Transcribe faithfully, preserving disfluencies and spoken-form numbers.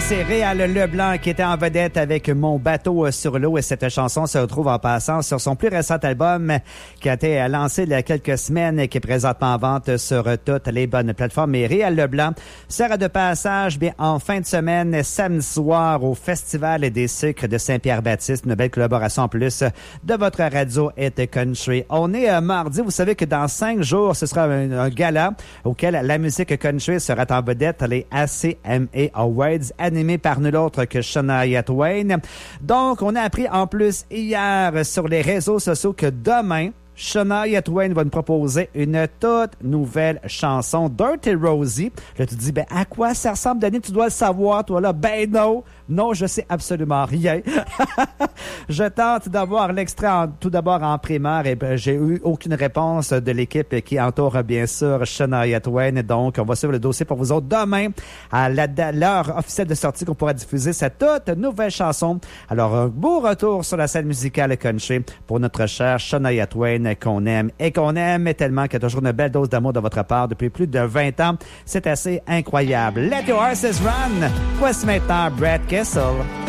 c'est Réal Leblanc qui était en vedette avec Mon bateau sur l'eau et cette chanson se retrouve en passant sur son plus récent album qui a été lancé il y a quelques semaines et qui est présentement en vente sur toutes les bonnes plateformes. Et Réal Leblanc sera de passage bien en fin de semaine, samedi soir au Festival des sucres de Saint-Pierre-Baptiste. Une belle collaboration en plus de votre radio et country. On est euh, mardi, vous savez que dans cinq jours, ce sera un, un gala auquel la musique country sera en vedette, les A C M A Awards, animé par nul autre que Shania Twain. Donc, on a appris en plus hier sur les réseaux sociaux que demain, Shania Twain va nous proposer une toute nouvelle chanson, Dirty Rosie. Là, tu te dis, ben, à quoi ça ressemble, Denis? Tu dois le savoir, toi, là. Ben non, non, je sais absolument rien. Je tente d'avoir l'extrait en, tout d'abord en primaire et ben, j'ai eu aucune réponse de l'équipe qui entoure, bien sûr, Shania Twain. Donc, on va suivre le dossier pour vous autres demain à la, l'heure officielle de sortie qu'on pourra diffuser cette toute nouvelle chanson. Alors, un beau retour sur la scène musicale country pour notre chère Shania Twain, qu'on aime et qu'on aime tellement qu'il y a toujours une belle dose d'amour de votre part depuis plus de vingt ans. C'est assez incroyable. Let your horses run. Voici maintenant Brad Kessel.